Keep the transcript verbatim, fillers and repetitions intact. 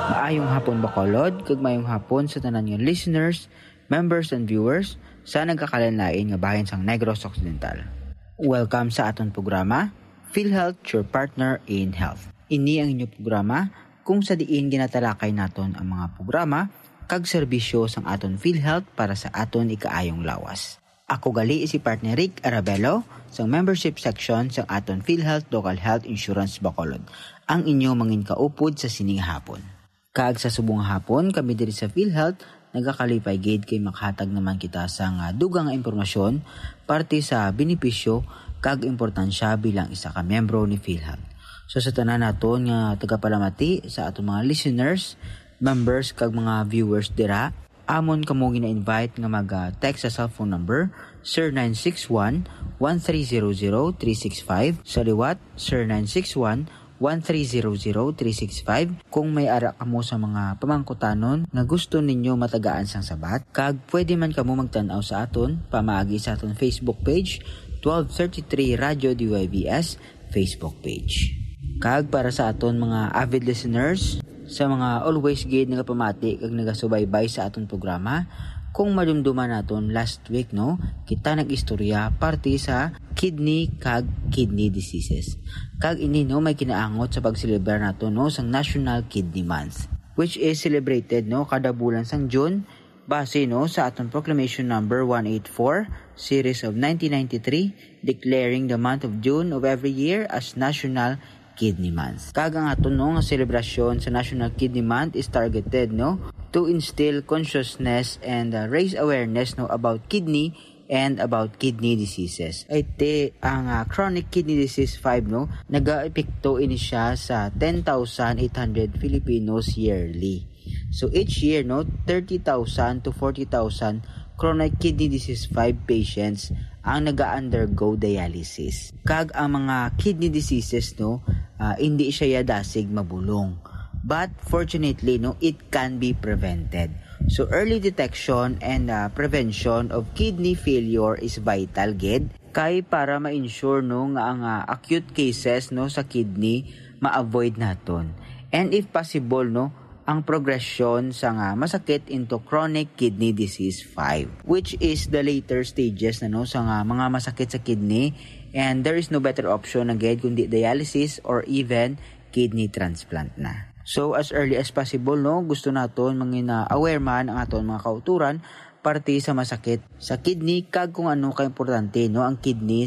Maayong hapon Bacolod, kag mayong hapon sa tanan nga listeners, members and viewers sa nagkakalanlain nga bahin sang Negros Occidental. Welcome sa aton programa, PhilHealth, your partner in health. Ini ang inyong programa kung sa diin ginatalakay naton ang mga programa kag serbisyo sang aton PhilHealth para sa aton ikaayong lawas. Ako gali si partner Rick Arabello sa membership section sa aton PhilHealth Local Health Insurance Bacolod, ang inyong mangin kaupod sa sining hapon. Kag sa subong hapon, kami diri sa PhilHealth, nagakalipay gid kay makahatag naman kita sa nga dugang nga impormasyon parte sa benepisyo kag importansya bilang isa ka miyembro ni PhilHealth. So sa tanan naton nga tagapalamati sa atong mga listeners, members kag mga viewers dira, amon kamo gina-invite nga mag-text sa cellphone number zero nine six one, one three zero zero, three six five, sa liwat zero nine six one, one three zero zero, three six five. Kung may ara kamo sa mga pamangkutanon nga gusto ninyo matagaan sang sabat, kag pwede man kamo magtan-aw sa aton pamaagi sa aton Facebook page twelve thirty-three Radio D Y B S Facebook page. Kag para sa aton mga avid listeners, sa mga always gid nga pamati kag nagasubaybay sa aton programa, kung madumduman naton last week no, kita nag-istorya parte sa kidney kag kidney diseases. Kag ini no may kinaangot sa pagselebrar nato no sang National Kidney Month, which is celebrated no kada bulan sang June base no sa aton proclamation number one eighty-four series of nineteen ninety-three, declaring the month of June of every year as National Kidney Month. Kag ang aton no nga selebrasyon sa National Kidney Month is targeted no to instill consciousness and uh, raise awareness no about kidney and about kidney diseases. Ite ang uh, chronic kidney disease five no nagaepekto ini siya sa ten thousand eight hundred Filipinos yearly. So each year no thirty thousand to forty thousand chronic kidney disease five patients ang naga-undergo dialysis. Kag ang mga kidney diseases no uh, hindi siya yadasig mabulong. But fortunately no it can be prevented. So early detection and uh, prevention of kidney failure is vital gid kay para ma-ensure no nga ang uh, acute cases no sa kidney ma-avoid naton. And if possible no ang progression sa nga masakit into chronic kidney disease five, which is the later stages na no sa nga mga masakit sa kidney, and there is no better option agad kundi dialysis or even kidney transplant na. So as early as possible no gusto naton mangina aware man ang aton mga kauturan parte sa masakit sa kidney kag kung ano ka importante no ang kidney